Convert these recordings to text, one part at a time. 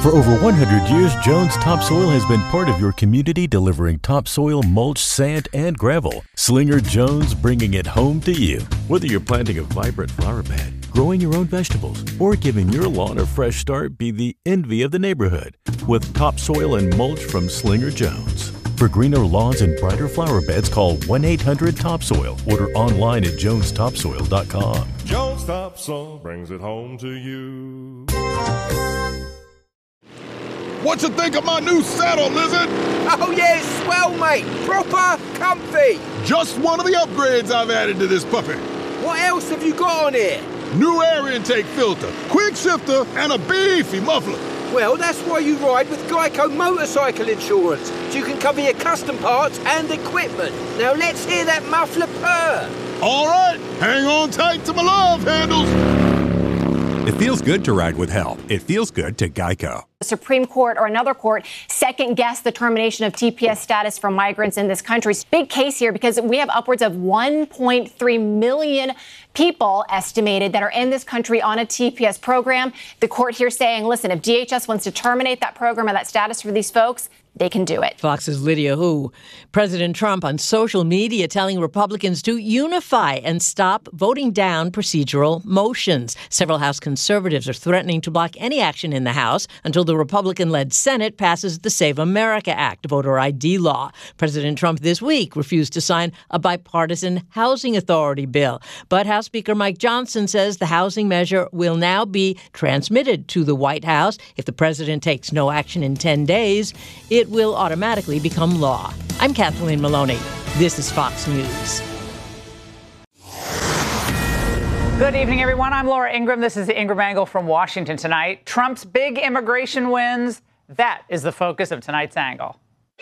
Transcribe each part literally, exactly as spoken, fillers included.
For over one hundred years, Jones Topsoil has been part of your community, delivering topsoil, mulch, sand, and gravel. Slinger Jones, bringing it home to you. Whether you're planting a vibrant flower bed, growing your own vegetables, or giving your lawn a fresh start, be the envy of the neighborhood with topsoil and mulch from Slinger Jones. For greener lawns and brighter flower beds, call one eight hundred topsoil. Order online at jones topsoil dot com. Jones Topsoil brings it home to you. What you think of my new saddle, Lizard? Oh yeah, it's swell, mate. Proper comfy. Just one of the upgrades I've added to this puppy. What else have you got on here? New air intake filter, quick shifter, and a beefy muffler. Well, that's why you ride with Geico Motorcycle Insurance, so you can cover your custom parts and equipment. Now let's hear that muffler purr. All right, hang on tight to my love handles. It feels good to ride with help. It feels good to Geico. The Supreme Court or another court second-guessed the termination of T P S status for migrants in this country. Big case here because we have upwards of one point three million people estimated that are in this country on a T P S program. The court here saying, listen, if D H S wants to terminate that program or that status for these folks, they can do it. Fox's Lydia Hu. President Trump on social media telling Republicans to unify and stop voting down procedural motions. Several House conservatives are threatening to block any action in the House until the Republican-led Senate passes the Save America Act, voter I D law. President Trump this week refused to sign a bipartisan housing authority bill. But House Speaker Mike Johnson says the housing measure will now be transmitted to the White House. If the president takes no action in ten days, it will automatically become law. I'm Kathleen Maloney. This is Fox News. Good evening, everyone. I'm Laura Ingraham. This is the Ingraham Angle from Washington tonight. Trump's big immigration wins. That is the focus of tonight's angle.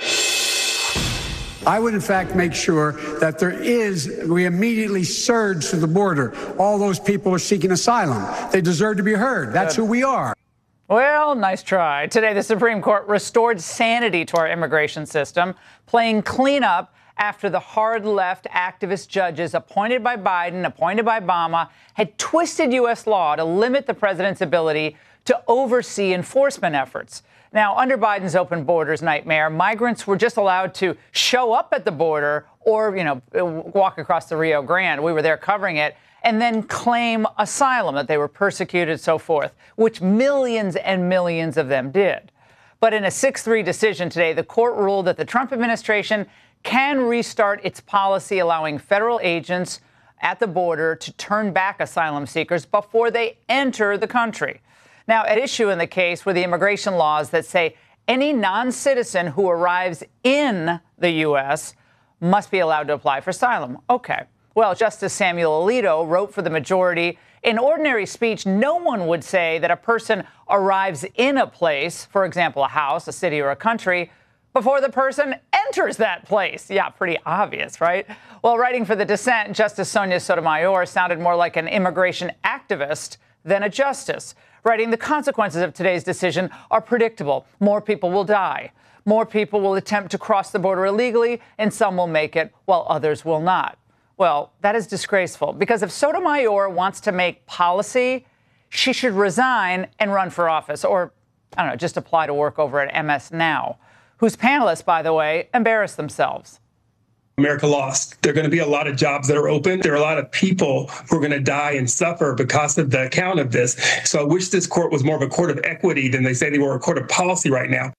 I would, in fact, make sure that there is, we immediately surge to the border. All those people are seeking asylum. They deserve to be heard. That's who we are. Well, nice try. Today, the Supreme Court restored sanity to our immigration system, playing cleanup after the hard-left activist judges appointed by Biden, appointed by Obama, had twisted U S law to limit the president's ability to oversee enforcement efforts. Now, under Biden's open borders nightmare, migrants were just allowed to show up at the border or, you know, walk across the Rio Grande. We were there covering it. And then claim asylum, that they were persecuted, so forth, which millions and millions of them did. But in a six three decision today, the court ruled that the Trump administration can restart its policy allowing federal agents at the border to turn back asylum seekers before they enter the country. Now, at issue in the case were the immigration laws that say any non-citizen who arrives in the U S must be allowed to apply for asylum. Okay. Well, Justice Samuel Alito wrote for the majority, in ordinary speech, no one would say that a person arrives in a place, for example, a house, a city, or a country, before the person enters that place. Yeah, pretty obvious, right? Well, writing for the dissent, Justice Sonia Sotomayor sounded more like an immigration activist than a justice, writing the consequences of today's decision are predictable. More people will die. More people will attempt to cross the border illegally, and some will make it while others will not. Well, that is disgraceful, because if Sotomayor wants to make policy, she should resign and run for office, or, I don't know, just apply to work over at M S Now, whose panelists, by the way, embarrass themselves. America lost. There are going to be a lot of jobs that are open. There are a lot of people who are going to die and suffer because of the account of this. So I wish this court was more of a court of equity than they say they were a court of policy right now.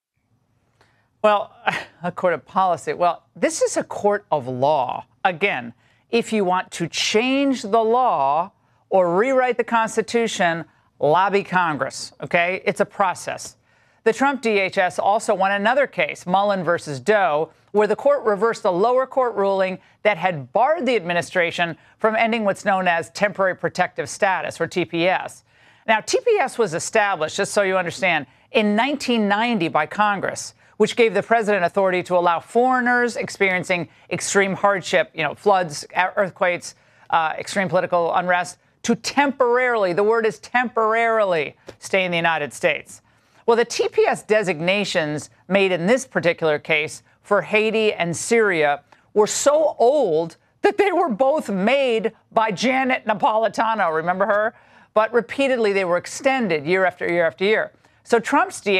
Well, a court of policy. Well, this is a court of law. Again, if you want to change the law or rewrite the Constitution, lobby Congress, okay? It's a process. The Trump D H S also won another case, Mullen versus Doe, where the court reversed a lower court ruling that had barred the administration from ending what's known as temporary protective status, or T P S. Now, T P S was established, just so you understand, in nineteen ninety by Congress, which gave the president authority to allow foreigners experiencing extreme hardship, you know, floods, earthquakes, uh, extreme political unrest, to temporarily, the word is temporarily, stay in the United States. Well, the T P S designations made in this particular case for Haiti and Syria were so old that they were both made by Janet Napolitano, remember her? But repeatedly they were extended year after year after year. So Trump's D